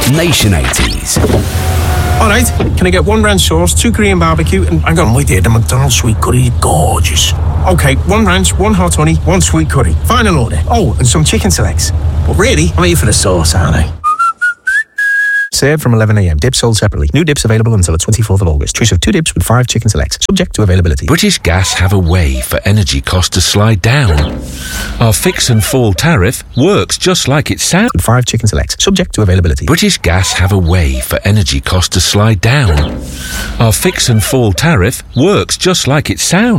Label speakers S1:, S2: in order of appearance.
S1: Nation 80s.
S2: All right, can I get 1 ranch sauce, 2 Korean barbecue, and hang on, wait here, the McDonald's sweet curry is gorgeous. Okay, 1 ranch, 1 hot honey, 1 sweet curry. Final order. Oh, and some chicken selects. But really, I'm here for the sauce, aren't I? Served from 11 a.m. Dips sold separately. New dips available until the 24th of August. Choice of 2 dips with 5 chicken selects. Subject to availability.
S3: British Gas have a way for energy costs to slide down. Our fix and fall tariff works just like it sounds.
S2: With 5 chicken selects. Subject to availability.
S3: British Gas have a way for energy costs to slide down. Our fix and fall tariff works just like it sounds.